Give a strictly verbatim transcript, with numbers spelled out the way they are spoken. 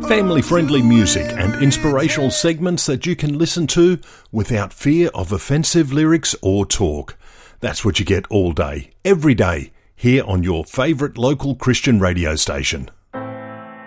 Family-friendly music and inspirational segments that you can listen to without fear of offensive lyrics or talk. That's what you get all day, every day, here on your favourite local Christian radio station.